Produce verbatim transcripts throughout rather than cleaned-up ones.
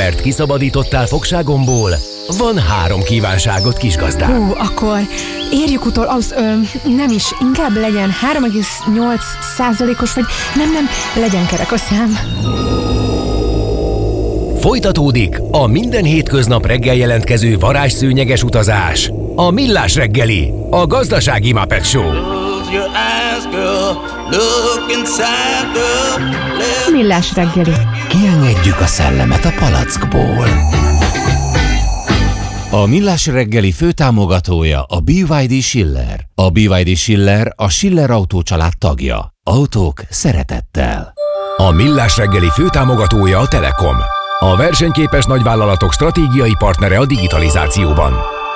mert kiszabadítottál fogságomból, van három kívánságot, kisgazdám. Hú, akkor érjük utol, az, ö, nem is, inkább legyen három egész nyolc százalékos, vagy nem, nem, legyen kerek a szám. Folytatódik a minden hétköznap reggel jelentkező varázsszőnyeges utazás. A Millás reggeli, a gazdasági Muppet Show. Millás reggeli. Kiengedjük a szellemet a palackból. A Millás reggeli főtámogatója a bé vé dé Schiller. A bé vé dé Schiller a Schiller Autó család tagja. Autók szeretettel. A Millás reggeli főtámogatója a Telekom. A versenyképes nagyvállalatok stratégiai partnere a digitalizációban.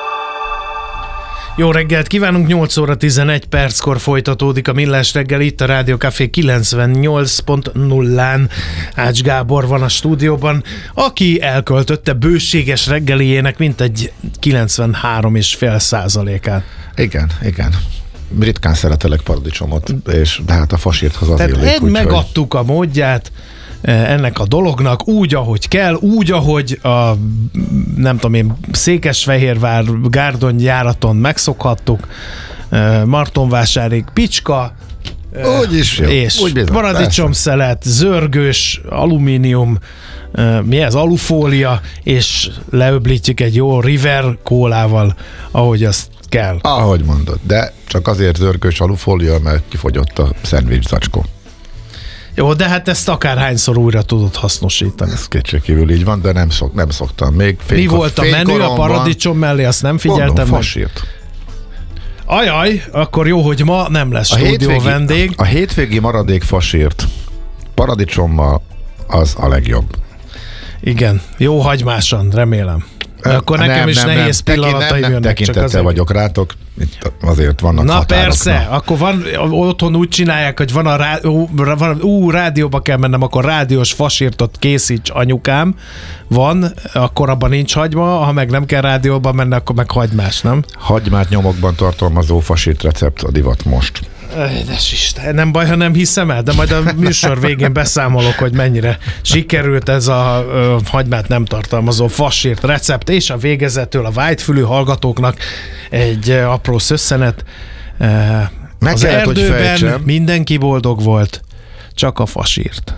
Jó reggelt kívánunk, nyolc óra tizenegy perckor folytatódik a Millás reggel itt a Rádió Café kilencvennyolc pont nullán. Ács Gábor van a stúdióban, aki elköltötte bőséges reggeliének mintegy kilencvenhárom egész öt százalékát. Igen, igen. Ritkán szeretelek paradicsomot, és de hát a fasírthoz az Tehát illik. úgy, megadtuk hogy... a módját ennek a dolognak, úgy, ahogy kell, úgy, ahogy a nem tudom én, Székesfehérvár Gárdony járaton megszokhattuk, Martonvásárig picska, úgy is jó. És úgy paradicsomszelet, zörgős, alumínium, mi ez, alufólia, és leöblítjük egy jó River kólával, ahogy azt kell. Ahogy mondod, de csak azért zörgős alufólia, mert kifogyott a szendvics zacskó. Jó, de hát ezt akárhányszor újra tudod hasznosítani. Ez kétségkívül így van, de nem, szok, nem szoktam. Még Mi volt a menü a paradicsom mellé, azt nem figyeltem Mondom, meg. Fasírt. Ajaj, akkor jó, hogy ma nem lesz a stúdió hétvégi, vendég. A hétvégi maradék fasírt paradicsommal az a legjobb. Igen, jó hagymásan, remélem. De akkor nekem nem, is nem, nehéz nem, pillanataim nem, nem jönnek. tekintettel vagyok rátok, itt azért vannak Na határok. Persze, na. Akkor van, otthon úgy csinálják, hogy van a rá, ú, van, ú, rádióba kell mennem, akkor rádiós fasírtot készíts anyukám, van, akkor abban nincs hagyma, ha meg nem kell rádióba menni, akkor meg hagymás, nem? Hagymát nyomokban tartalmazó fasírt recept a divat most. Édes Isten, nem baj, ha nem hiszem el, de majd a műsor végén beszámolok, hogy mennyire sikerült ez a ö, hagymát nem tartalmazó fasírt recept, és a végezetül a vágyfülű hallgatóknak egy ö, apró szösszenet. Meg az kellett, erdőben mindenki boldog volt, csak a fasírt.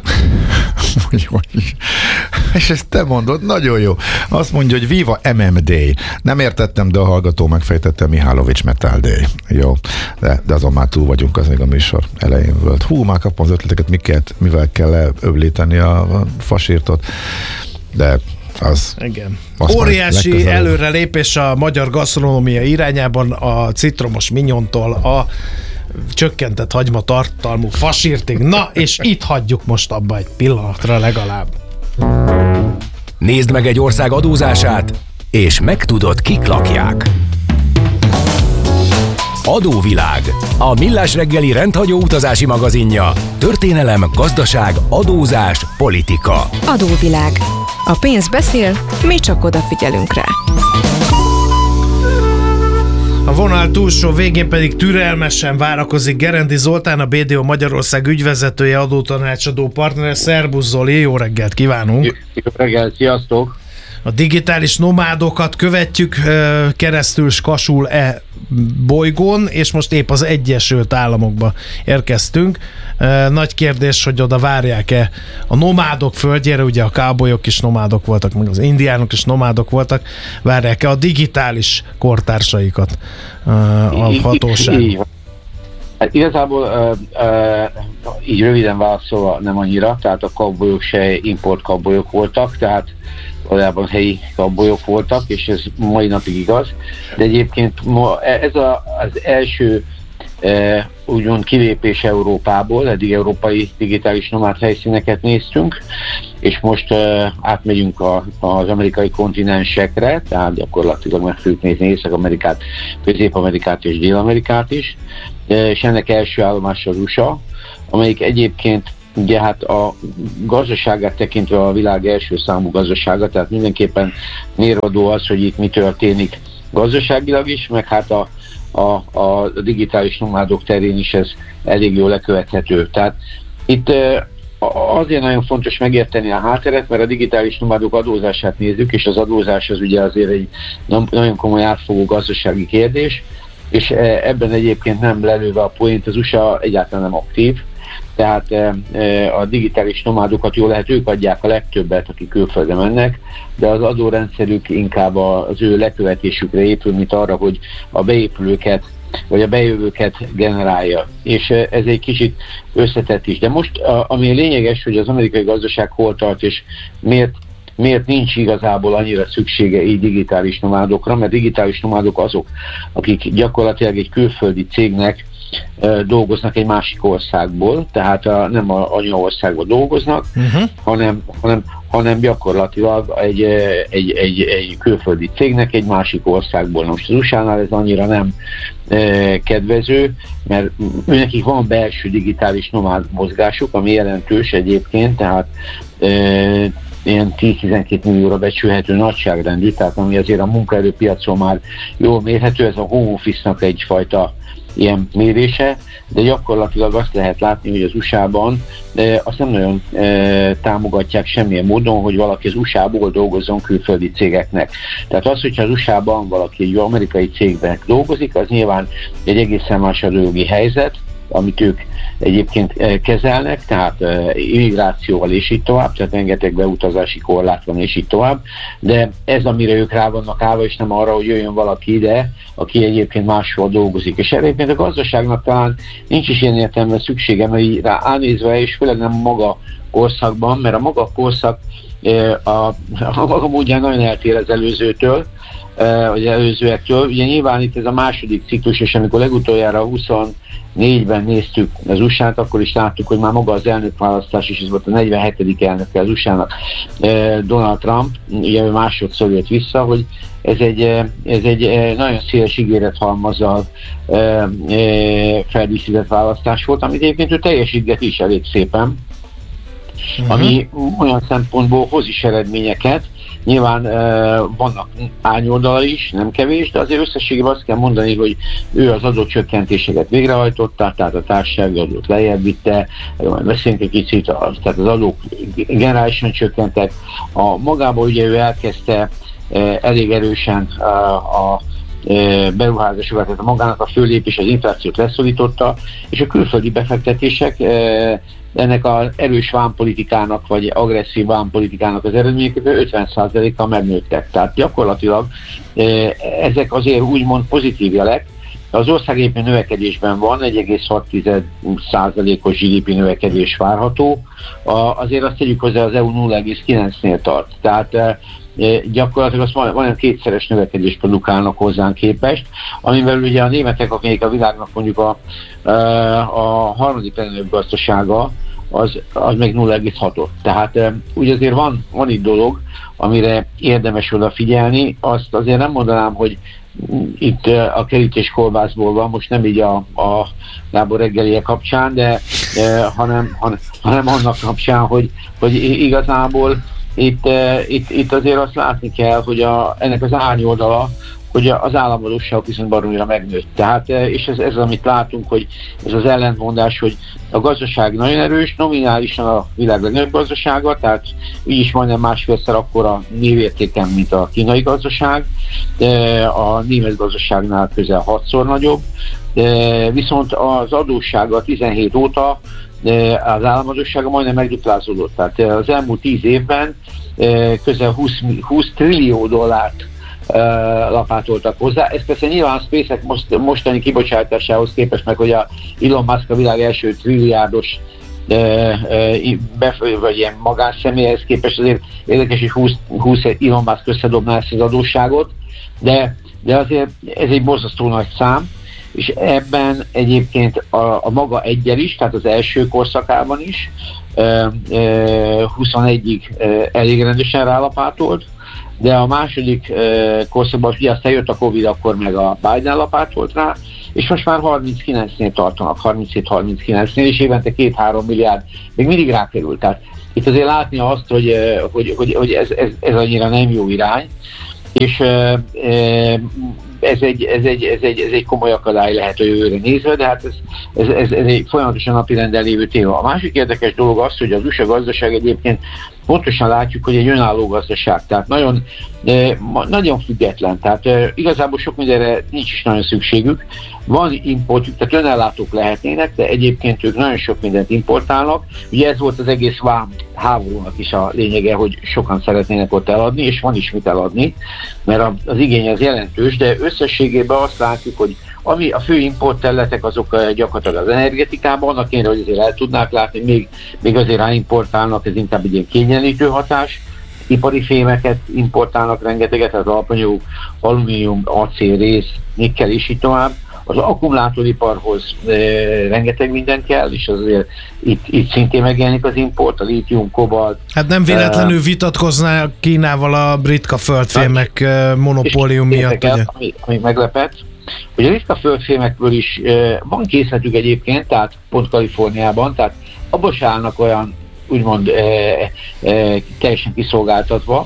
És ezt te mondod, nagyon jó. Azt mondja, hogy Viva em em Day. Nem értettem, de a hallgató megfejtette, Mihálovics Metal Day. Jó, de, de azon már túl vagyunk, az még a műsor elején volt. Hú, már kapom az ötleteket, miket, mivel kell öblíteni a, a fasírtot. De az... Igen. Óriási előrelépés a magyar gasztronómia irányában a citromos minyontól a csökkentett hagyma tartalmú fasírtig. Na, és itt hagyjuk most abba egy pillanatra legalább. Nézd meg egy ország adózását, és megtudod, kik lakják. Adóvilág, a Millás reggeli rendhagyó utazási magazinja. Történelem, gazdaság, adózás, politika. Adóvilág. A pénz beszél, mi csak odafigyelünk rá. A vonal túlsó végén pedig türelmesen várakozik Gerendi Zoltán, a bé dé o Magyarország ügyvezetője, adótanácsadó partnere. Szerbusz Zoli, jó reggelt kívánunk! Jó reggelt, sziasztok! A digitális nomádokat követjük keresztül Kasul e bolygón, és most épp az Egyesült Államokba érkeztünk. Nagy kérdés, hogy oda várják-e a nomádok földjére, ugye a cowboyok is nomádok voltak, meg az indiánok is nomádok voltak, várják-e a digitális kortársaikat a hatóság? Hát igazából uh, uh, így röviden válaszolva nem annyira, tehát a cowboyok se import cowboyok voltak, tehát valójában helyi cowboyok voltak, és ez mai napig igaz. De egyébként ma ez a, az első uh, úgymond kilépés Európából, eddig európai digitális nomád helyszíneket néztünk, és most uh, átmegyünk a, az amerikai kontinensekre, tehát gyakorlatilag meg fogjuk nézni Észak-Amerikát, Közép-Amerikát és Dél-Amerikát is, és ennek első állomása az u es á, amelyik egyébként ugye hát a gazdaságát tekintve a világ első számú gazdasága, tehát mindenképpen mérvadó az, hogy itt mi történik gazdaságilag is, meg hát a, a, a digitális nomádok terén is ez elég jól lekövethető. Tehát itt azért nagyon fontos megérteni a hátteret, mert a digitális nomádok adózását nézzük, és az adózás az ugye azért egy nagyon komoly átfogó gazdasági kérdés, és ebben egyébként nem lelőve a poént, az u es á egyáltalán nem aktív, tehát a digitális nomádokat jól lehet, ők adják a legtöbbet, akik külföldre mennek, de az adórendszerük inkább az ő lekövetésükre épül, mint arra, hogy a beépülőket vagy a bejövőket generálja. És ez egy kicsit összetett is. De most, ami lényeges, hogy az amerikai gazdaság hol tart, és miért, miért nincs igazából annyira szüksége így digitális nomádokra, mert digitális nomádok azok, akik gyakorlatilag egy külföldi cégnek dolgoznak egy másik országból, tehát a, nem a anyaországban dolgoznak, uh-huh. hanem, hanem, hanem gyakorlatilag egy, egy, egy, egy külföldi cégnek egy másik országból. Most az u es á-nál ez annyira nem e, kedvező, mert őnekik van belső digitális nomád mozgásuk, ami jelentős egyébként, tehát e, ilyen tíz-tizenkét millióra becsülhető nagyságrendű, tehát ami azért a munkaerőpiacon már jól mérhető, ez a home office-nak egyfajta ilyen mérése, de gyakorlatilag azt lehet látni, hogy az u es á-ban e, azt nem nagyon e, támogatják semmilyen módon, hogy valaki az u es á-ból dolgozzon külföldi cégeknek. Tehát az, hogyha az u es á-ban valaki egy amerikai cégben dolgozik, az nyilván egy egészen más adójogi helyzet, amit ők egyébként kezelnek, tehát immigrációval és így tovább, tehát rengeteg beutazási korlát van és így tovább, de ez, amire ők rá vannak állva, és nem arra, hogy jöjjön valaki ide, aki egyébként máshol dolgozik. És egyébként a gazdaságnak talán nincs is ilyen értelemben szüksége, mert így rá állnézve, és főleg nem maga korszakban, mert a maga korszak a, a maga módján nagyon eltér az előzőtől, vagy előzőektől. Ugye nyilván itt ez a második ciklus, és amikor legutoljára huszonnégyben néztük az u es á-t, akkor is láttuk, hogy már maga az elnökválasztás is, ez volt a negyvenhetedik elnöke az u es á-nak, Donald Trump, ugye másodszor jött vissza, hogy ez egy, ez egy nagyon széles ígérethalmazzal feldíszített választás volt, amit egyébként ő teljesítget is elég szépen, uh-huh. ami olyan szempontból hoz is eredményeket. Nyilván uh, vannak árnyoldala is, nem kevés, de azért összességében azt kell mondani, hogy ő az adócsökkentéseket végrehajtotta, tehát a társasági adót lejjebb vitte, majd beszélünk egy kicsit, az, tehát az adók generálisan csökkentek. A magában ugye ő elkezdte uh, elég erősen uh, a beruházásokat, tehát a magának a fölépés az inflációt leszorította, és a külföldi befektetések ennek az erős vámpolitikának, vagy agresszív vámpolitikának az eredményeket ötven százalékkal megnőttek. Tehát gyakorlatilag ezek azért úgymond pozitív jelek. Az ország éppen növekedésben van, egy egész hat százalékos gé dé pé növekedés várható. Azért azt tegyük hozzá, az é u nulla egész kilencnél tart. Tehát gyakorlatilag azt majdnem kétszeres növekedést produkálnak hozzánk képest, amivel ugye a németek, akik a világnak mondjuk a, a harmadik legnagyobb gazdasága, az, az meg nulla egész hatot. Tehát úgy azért van, van itt dolog, amire érdemes odafigyelni. Azt azért nem mondanám, hogy itt a kerítés kolbászból van, most nem így a, a Gábor reggelie kapcsán, de hanem, hanem, hanem annak kapcsán, hogy, hogy igazából Itt, itt, itt azért azt látni kell, hogy a, ennek az árnyoldala, hogy az államadósságok viszont baromira megnőtt. Tehát, és ez, ez amit látunk, hogy ez az ellentmondás, hogy a gazdaság nagyon erős, nominálisan a világ legnagyobb gazdasága, tehát így is majdnem másfélszer akkora névértéken, mint a kínai gazdaság, de a német gazdaságnál közel hatszor nagyobb, de viszont az adóssága tizenhét óta az államadóssága majdnem megduplázódott. Tehát az elmúlt tíz évben közel húsz, húsz trillió dollárt lapátoltak hozzá. Ez persze nyilván a SpaceX most, mostani kibocsátásához képest, meg hogy a Elon Musk a világ első trilliárdos vagy ilyen magánszemélyhez képest azért érdekes, hogy húsz, húsz Elon Musk összedobná ezt az adósságot, de, de azért ez egy borzasztó nagy szám, és ebben egyébként a, a maga egyel is, tehát az első korszakában is e, e, huszonegyig e, elég rendesen rálapátolt, de a második e, korszakban, ugye aztán jött a Covid, akkor meg a Biden lapátolt rá, és most már harminckilencnél tartanak, harminchét harminckilencnél, és évente két-három milliárd még mindig rákerült. Tehát itt azért látni azt, hogy, hogy, hogy, hogy ez, ez, ez annyira nem jó irány. és ez egy, ez egy, ez egy, ez egy komoly akadály lehet a jövőre nézve, de hát ez, ez, ez, ez egy folyamatosan napirenden lévő téma. A másik érdekes dolog az, hogy az u es á gazdaság egyébként pontosan látjuk, hogy egy önálló gazdaság, tehát nagyon, nagyon független, tehát igazából sok mindenre nincs is nagyon szükségük. Van importjuk, tehát önellátók lehetnének, de egyébként ők nagyon sok mindent importálnak. Ugye ez volt az egész vám háborúnak is a lényege, hogy sokan szeretnének ott eladni, és van is mit eladni, mert az igény az jelentős, de összességében azt látjuk, hogy ami a fő importterületek, azok gyakorlatilag az energetikában, annak én, hogy azért el tudnák látni, még, még azért ráimportálnak, ez inkább egy ilyen kényelítő hatás. Ipari fémeket importálnak rengeteget, tehát alapanyagok, alumínium, acél, rész, nikkel és így tovább. Az akkumulátoriparhoz e, rengeteg minden kell, és azért itt, itt szintén megjelenik az import, a lítium, kobalt. Hát nem véletlenül vitatkozná Kínával a ritka földfémek uh, monopólium miatt, ugye? Ami, ami meglepett, hogy a ritka földfémekből is e, van készletük egyébként, tehát pont Kaliforniában, tehát abban se állnak olyan úgymond e, e, teljesen kiszolgáltatva,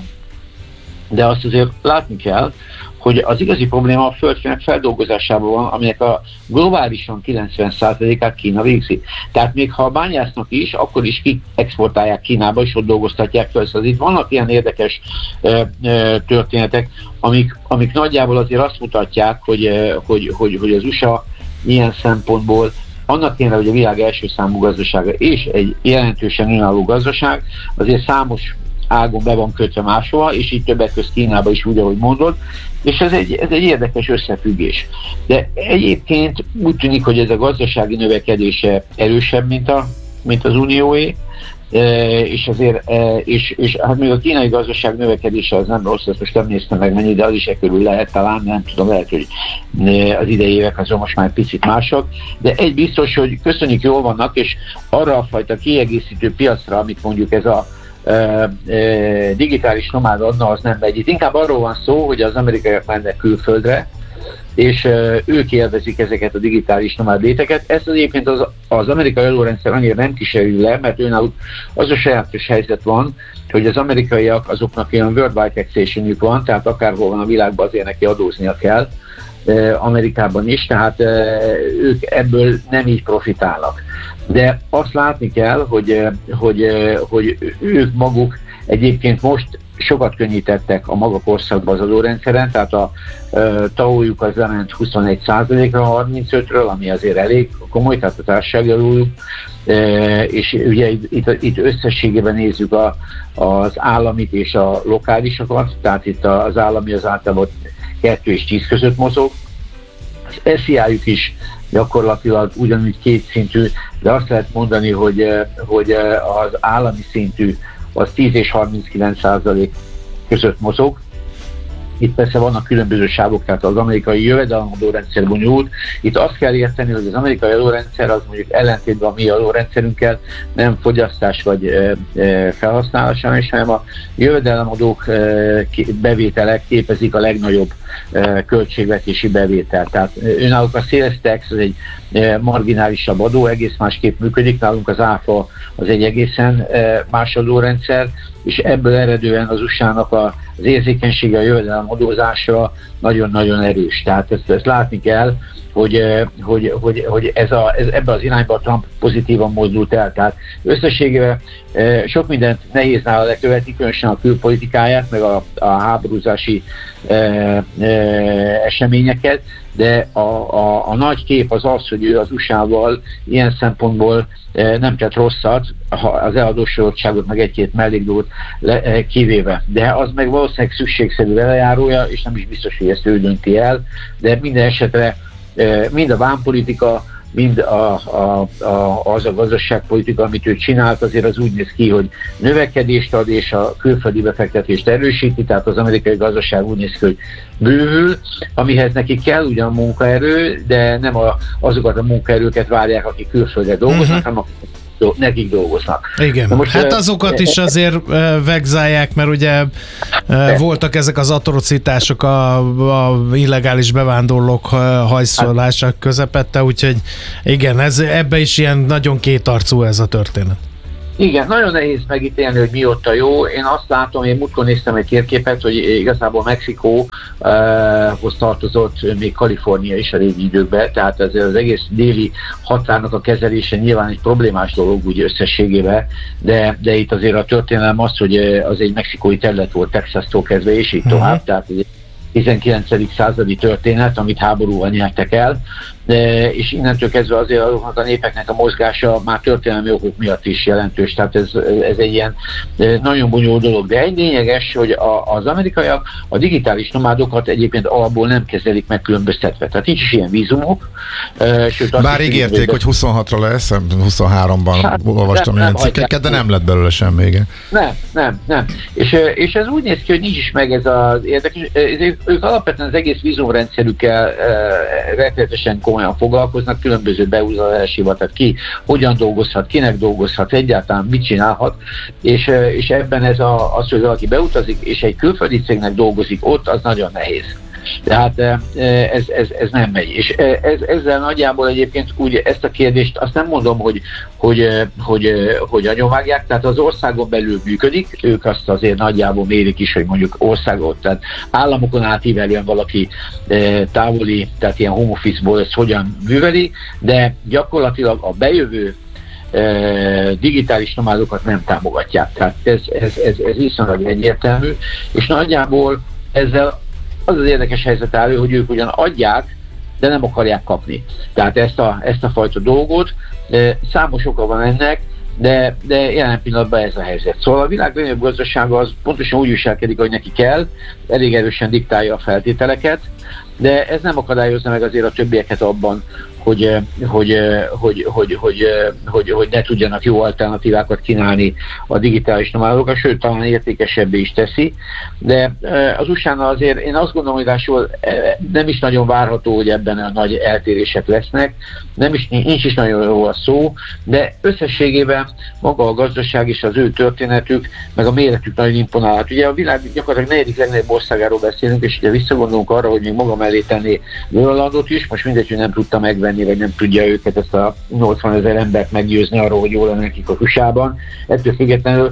de azt azért látni kell, hogy az igazi probléma a földfémek feldolgozásában van, aminek a globálisan kilencven százalékát Kína végzi. Tehát még ha bányásznak is, akkor is exportálják Kínába, és ott dolgoztatják fel. Szóval itt vannak ilyen érdekes ö, ö, történetek, amik, amik nagyjából azért azt mutatják, hogy, ö, hogy, hogy, hogy az u es á ilyen szempontból annak kéne, hogy a világ első számú gazdasága és egy jelentősen önálló gazdaság, azért számos ágon be van kötve máshova, és így többek közt Kínába is úgy, ahogy mondod, és ez egy, ez egy érdekes összefüggés. De egyébként úgy tűnik, hogy ez a gazdasági növekedése erősebb, mint, a, mint az unióé, és azért, és, és hát még a kínai gazdaság növekedése az nem rossz, ezt most nem néztem meg mennyi, de az is e körül lehet talán, nem tudom, lehet, hogy az idei évek azon most már picit mások, de egy biztos, hogy köszönjük, jól vannak, és arra a fajta kiegészítő piacra, amit mondjuk ez a digitális nomád adna, az nem megy. Itt inkább arról van szó, hogy az amerikaiak mennek külföldre, és ők élvezik ezeket a digitális nomád léteket. Ezt az egyébként az, az amerikai adórendszer annyira nem kísérül le, mert őnáluk az a sajátos helyzet van, hogy az amerikaiak, azoknak ilyen worldwide taxationjük van, tehát akárhol van a világban, azért neki adóznia kell, Amerikában is, tehát ők ebből nem így profitálnak. De azt látni kell, hogy, hogy, hogy ők maguk egyébként most sokat könnyítettek a maga korszakban az adórendszeren, tehát a taujuk az lement huszonegy százalékra harmincötről, ami azért elég komoly, tehát a társasági adójuk, és ugye itt, itt összességében nézzük a, az államit és a lokálisokat, tehát itt az állami az általában kettő és tíz között mozog. Az es zé i-juk is gyakorlatilag ugyanúgy kétszintű, de azt lehet mondani, hogy, hogy az állami szintű az tíz és harminckilenc százalék között mozog. Itt persze vannak különböző sávok, tehát az amerikai jövedelemadó rendszer bonyolult. Itt azt kell érteni, hogy az amerikai adórendszer az mondjuk ellentétben a mi adórendszerünkkel nem fogyasztás vagy e, e, felhasználásán is, hanem a jövedelemadók e, bevételek képezik a legnagyobb e, költségvetési bevételt. Tehát önállók a sales tax az egy e, marginálisabb adó, egész másképp működik, nálunk az áfa az egy egészen e, más adórendszer, és ebből eredően az u es á-nak a, az érzékenysége a jövedelemadózásra nagyon-nagyon erős. Tehát ezt, ezt látni kell, hogy, hogy, hogy, hogy ez a, ez ebbe az irányba a Trump pozitívan mozdult el. Tehát összességében sok mindent nehéz nála lekövetni, különösen a külpolitikáját, meg a, a háborúzási e, e, eseményeket, de a, a, a nagy kép az az, hogy ő az u es á-val ilyen szempontból e, nem tett rosszat, az eladósodottságot meg egy-két mellékdolgot e, kivéve. De az meg valószínűleg szükségszerű velejárója, és nem is biztos, hogy ezt ő dönti el, de minden esetre e, mind a vámpolitika, mind a, a, a, az a gazdaságpolitika, amit ő csinált, azért az úgy néz ki, hogy növekedést ad és a külföldi befektetést erősíti, tehát az amerikai gazdaság úgy néz ki, hogy bővül, amihez neki kell ugyan munkaerő, de nem a, azokat a munkaerőket várják, akik külföldre dolgoznak, uh-huh. hanem akik nekik dolgoznak. Igen, most hát azokat is azért vegzálják, mert ugye de. voltak ezek az atrocitások a, a illegális bevándorlók hajszolása közepette, úgyhogy igen, ez, ebbe is ilyen nagyon kétarcú ez a történet. Igen, nagyon nehéz megítélni, hogy mi ott a jó. Én azt látom, én múltkor néztem egy térképet, hogy igazából Mexikóhoz tartozott még Kalifornia is a régi időkben, tehát ez az egész déli határnak a kezelése nyilván egy problémás dolog úgy összességében, de, de itt azért a történelem az, hogy az egy mexikói terület volt Texas-tól kezdve, és így uh-huh. tovább, tehát tizenkilencedik századi történet, amit háborúval nyertek el, de, és innentől kezdve azért azoknak a népeknek a mozgása már történelmi okok miatt is jelentős, tehát ez, ez egy ilyen nagyon bonyolult dolog. De egy lényeges, hogy a, az amerikaiak a digitális nomádokat egyébként alapból nem kezelik megkülönböztetve. Tehát nincs is ilyen vízumok. Sőt, bár ígérték, hogy, hogy huszonhatra lesz, huszonháromban hát, olvastam nem, ilyen nem cikkeket, de nem lett belőle semmi, igen. Nem, nem, nem. És, és ez úgy néz ki, hogy nincs is meg ez az érdekes. Ők alapvetően az egész vízumrendszerükkel rettenetesen komolyan foglalkoznak, különböző beutazásival, tehát ki hogyan dolgozhat, kinek dolgozhat, egyáltalán mit csinálhat, és, és ebben ez a, az, hogy valaki beutazik, és egy külföldi cégnek dolgozik ott, az nagyon nehéz. Tehát ez, ez, ez nem megy. És ez, ezzel nagyjából egyébként úgy ezt a kérdést azt nem mondom, hogy, hogy, hogy, hogy agyomágják, tehát az országon belül működik, ők azt azért nagyjából mérik is, hogy mondjuk országot, tehát államokon átívelően valaki távoli, tehát ilyen home office-ból ezt hogyan műveli, de gyakorlatilag a bejövő digitális nomádokat nem támogatják. Tehát ez, ez, ez, ez viszonylag egyértelmű, és nagyjából ezzel az az érdekes helyzet áll, hogy ők ugyan adják, de nem akarják kapni. Tehát ezt a, ezt a fajta dolgot, számos oka van ennek, de, de jelen pillanatban ez a helyzet. Szóval a világ legnagyobb gazdasága az pontosan úgy viselkedik, hogy neki kell, elég erősen diktálja a feltételeket, de ez nem akadályozza meg azért a többieket abban, hogy, hogy, hogy, hogy, hogy, hogy, hogy ne tudjanak jó alternatívákat kínálni a digitális nomádokra, sőt, talán értékesebbé is teszi. De az u es á-nál azért én azt gondolom, hogy rásul nem is nagyon várható, hogy ebben a nagy eltérések lesznek, nem is, nincs is nagyon jó a szó, de összességében maga a gazdaság és az ő történetük, meg a méretük nagyon imponál. Ugye a világ gyakorlatilag negyedik legnagyobb országáról beszélünk, és ugye visszagondolunk arra, hogy még maga mellé tenni Grönlandot is, most mindegy, hogy nem tudta megvenni, vagy nem tudja őket, ezt a nyolcvanezer embert meggyőzni arról, hogy jól lenne nekik a u es á-ban. Ettől függetlenül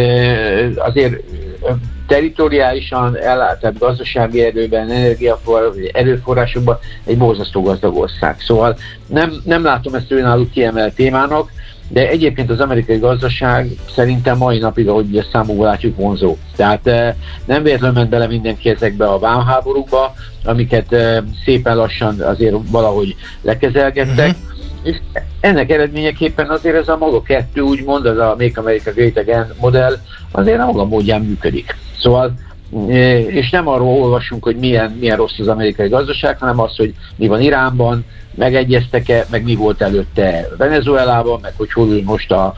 azért territoriálisan ellátett gazdasági erőben, erőforrásokban egy borzasztó gazdag ország. Szóval nem, nem látom ezt önálló kiemelt témának, de egyébként az amerikai gazdaság szerintem mai napig, ahogy ezt számukra látjuk, vonzó. Tehát nem véletlenül ment bele mindenki ezekbe a vámháborúkba, amiket szépen lassan azért valahogy lekezelgettek, uh-huh. és ennek eredményeképpen azért ez a maga kettő, úgymond, az a Make America Great Again modell azért a maga módján működik. Szóval, és nem arról olvasunk, hogy milyen, milyen rossz az amerikai gazdaság, hanem az, hogy mi van Iránban, megegyeztek-e, meg mi volt előtte Venezuelában, meg hogy hol ül most a,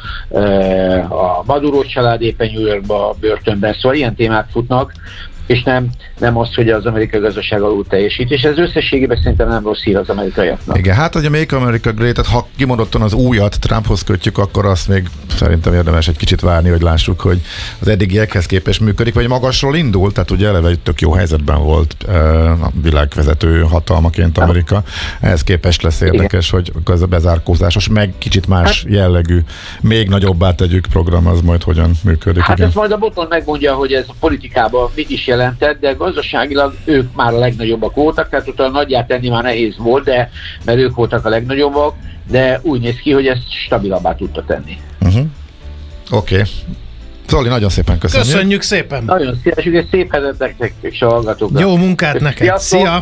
a Maduro család éppen New Yorkban, börtönben, szóval ilyen témák futnak, és nem, nem az, hogy az amerikai gazdaság alul teljesít, és ez összességében szerintem nem rossz hír az amerikaiaknak. Igen, hát hogy a Make America Great-et, ha kimondottan az újat Trumphoz kötjük, akkor azt még szerintem érdemes egy kicsit várni, hogy lássuk, hogy az eddigiekhez képest működik, vagy magasról indul, tehát ugye eleve tök jó helyzetben volt a világvezető hatalmaként Amerika. Ehhez képest lesz érdekes, igen. hogy ez a bezárkózásos, meg kicsit más hát, jellegű, még nagyobbá tegyük program, az majd hogyan működik. Hát igen. ez majd a Boton megmondja, hogy ez a politikában mit is jelentett, de gazdaságilag ők már a legnagyobbak voltak, tehát ott a nagyját tenni már nehéz volt, de mert ők voltak a legnagyobbak, de úgy néz ki, hogy ezt stabilabbá tudta tenni. Uh-huh. Oké. Okay. Zoli, nagyon szépen köszönjük. Köszönjük szépen. Nagyon szívesük, és szép hetet nektek és a hallgatóknak. Jó munkát neked. Sziasztok. Szia!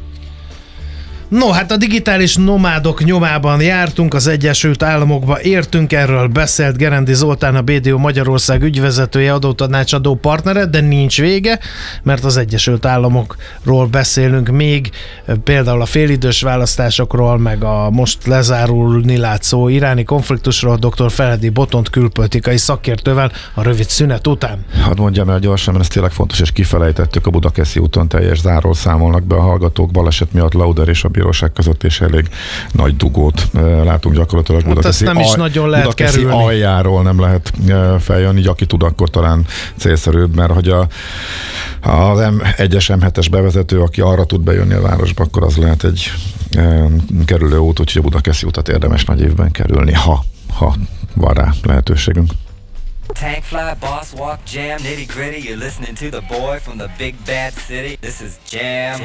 No, hát a digitális nomádok nyomában jártunk, az Egyesült Államokba értünk, erről beszélt Gerendi Zoltán, a bé dé o Magyarország ügyvezetője, adótanácsadó partnere, de nincs vége, mert az Egyesült Államokról beszélünk még, például a félidős választásokról, meg a most lezárulni látszó iráni konfliktusról dr. Feledi Botont külpolitikai szakértővel a rövid szünet után. Hadd mondjam el gyorsan, mert ez tényleg fontos, és kifelejtettük, a Budakeszi úton teljes záról számolnak be a hallgatók, baleset miatt Lauder és a bíróság között, és elég nagy dugót látunk gyakorlatilag. Hát Budakeszi, nem is aj, nagyon lehet Budakeszi kerülni. aljáról nem lehet feljönni, így aki tud, akkor talán célszerűbb, mert hogy a, az em egyes em hetes bevezető, aki arra tud bejönni a városba, akkor az lehet egy e, kerülő út, úgyhogy a Budakeszi utat érdemes nagy évben kerülni, ha, ha van rá lehetőségünk. Tank fly, boss walk, jam, nitty gritty. You're listening to the boy from the big bad city. This is Jam